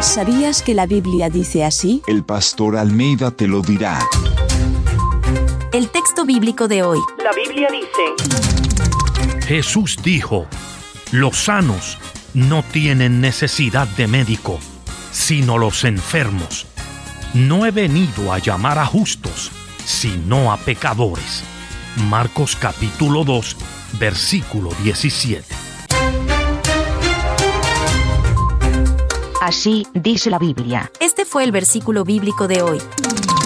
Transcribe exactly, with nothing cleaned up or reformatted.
¿Sabías que la Biblia dice así? El pastor Almeida te lo dirá. El texto bíblico de hoy. La Biblia dice: Jesús dijo: los sanos no tienen necesidad de médico, sino los enfermos. No he venido a llamar a justos, sino a pecadores. Marcos capítulo dos, versículo diecisiete. Así dice la Biblia. Este fue el versículo bíblico de hoy.